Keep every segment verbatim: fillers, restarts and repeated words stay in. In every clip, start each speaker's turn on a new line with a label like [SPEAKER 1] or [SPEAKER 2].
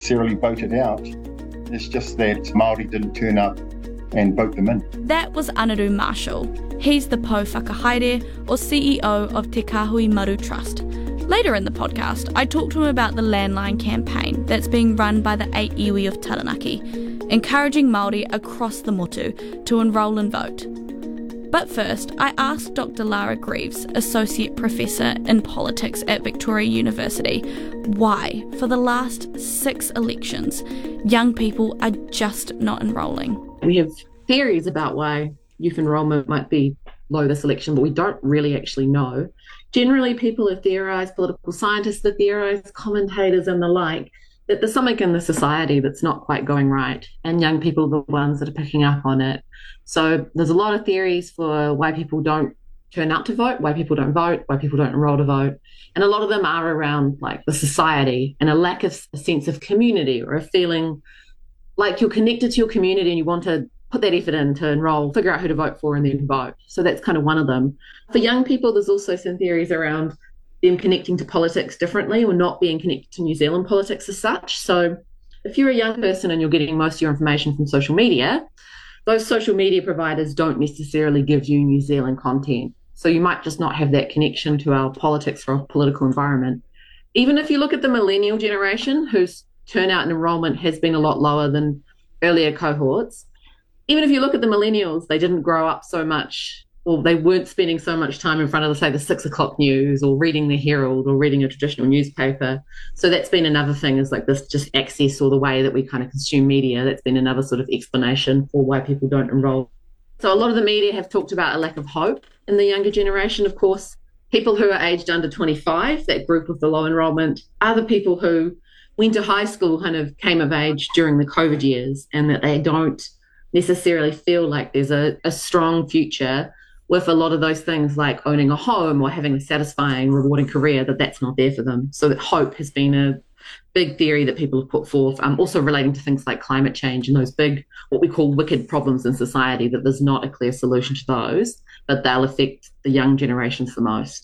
[SPEAKER 1] necessarily voted out. It's just that Māori didn't turn up and vote them in.
[SPEAKER 2] That was Anaru Marshall. He's the Pou Whakahaere, or C E O of Te Kahui Maru Trust. Later in the podcast, I talked to him about the landline campaign that's being run by the eight iwi of Taranaki, encouraging Māori across the motu to enrol and vote. But first, I asked Doctor Lara Greaves, Associate Professor in Politics at Victoria University, why, for the last six elections, young people are just not enrolling.
[SPEAKER 3] We have theories about why youth enrolment might be low this election, but we don't really actually know. Generally, people have theorised, political scientists have theorised, commentators and the like, that there's something in the society that's not quite going right, and young people are the ones that are picking up on it. So there's a lot of theories for why people don't turn out to vote, why people don't vote, why people don't enrol to vote. And a lot of them are around like the society and a lack of a sense of community, or a feeling like you're connected to your community and you want to put that effort in to enrol, figure out who to vote for and then vote. So that's kind of one of them. For young people, there's also some theories around them connecting to politics differently, or not being connected to New Zealand politics as such. So if you're a young person and you're getting most of your information from social media, those social media providers don't necessarily give you New Zealand content. So you might just not have that connection to our politics or political environment. Even if you look at the millennial generation, whose turnout and enrolment has been a lot lower than earlier cohorts, even if you look at the millennials, they didn't grow up so much, or they weren't spending so much time in front of, say, the six o'clock news or reading the Herald or reading a traditional newspaper. So that's been another thing, is like this just access, or the way that we kind of consume media. That's been another sort of explanation for why people don't enrol. So a lot of the media have talked about a lack of hope in the younger generation. Of course, people who are aged under twenty-five, that group with the low enrolment, are the people who went to high school, kind of came of age during the COVID years, and that they don't necessarily feel like there's a, a strong future with a lot of those things like owning a home or having a satisfying, rewarding career, that that's not there for them. So that hope has been a big theory that people have put forth, um, also relating to things like climate change and those big, what we call wicked problems in society, that there's not a clear solution to those, but they'll affect the young generations the most.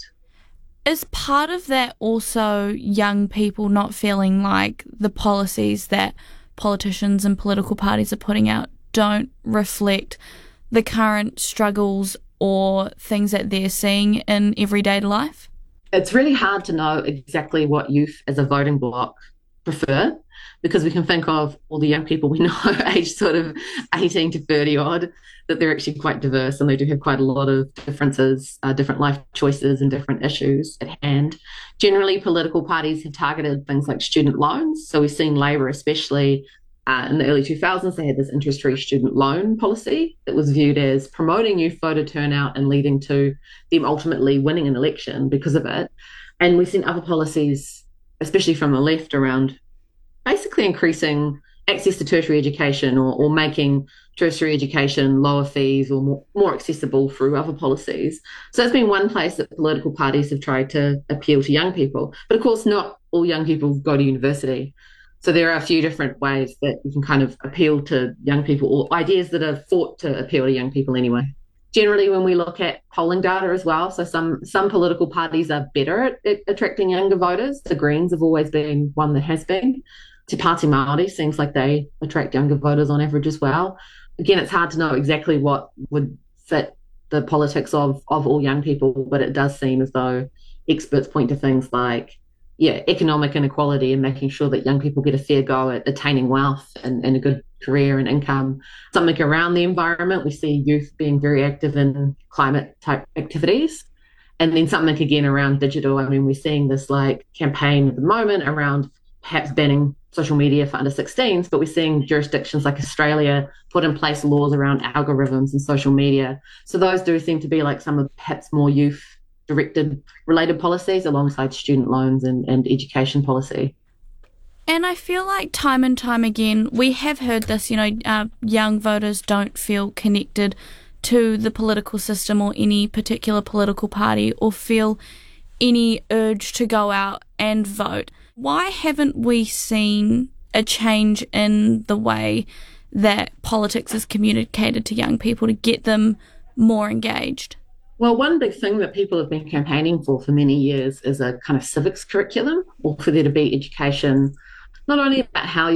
[SPEAKER 2] Is part of that also young people not feeling like the policies that politicians and political parties are putting out don't reflect the current struggles or things that they're seeing in everyday life?
[SPEAKER 3] It's really hard to know exactly what youth as a voting bloc prefer, because we can think of all the young people we know aged sort of eighteen to thirty odd, that they're actually quite diverse and they do have quite a lot of differences, uh, different life choices and different issues at hand. Generally, political parties have targeted things like student loans. So we've seen Labor, especially Uh, in the early two thousands, they had this interest-free student loan policy that was viewed as promoting youth voter turnout and leading to them ultimately winning an election because of it. And we've seen other policies, especially from the left, around basically increasing access to tertiary education, or, or making tertiary education lower fees or more, more accessible through other policies. So that's been one place that political parties have tried to appeal to young people. But of course, not all young people go to university. So there are a few different ways that you can kind of appeal to young people, or ideas that are thought to appeal to young people anyway. Generally, when we look at polling data as well, so some some political parties are better at, at attracting younger voters. The Greens have always been one that has been. Te Pāti Māori seems like they attract younger voters on average as well. Again, it's hard to know exactly what would fit the politics of, of all young people, but it does seem as though experts point to things like yeah, economic inequality and making sure that young people get a fair go at attaining wealth and, and a good career and income. Something around the environment, we see youth being very active in climate type activities. And then something again around digital. I mean, we're seeing this like campaign at the moment around perhaps banning social media for under sixteens, but we're seeing jurisdictions like Australia put in place laws around algorithms and social media. So those do seem to be like some of perhaps more youth directed related policies alongside student loans and, and education policy.
[SPEAKER 2] And I feel like time and time again, we have heard this, you know, uh, young voters don't feel connected to the political system or any particular political party, or feel any urge to go out and vote. Why haven't we seen a change in the way that politics is communicated to young people to get them more engaged?
[SPEAKER 3] Well, one big thing that people have been campaigning for for many years is a kind of civics curriculum, or for there to be education, not only about how you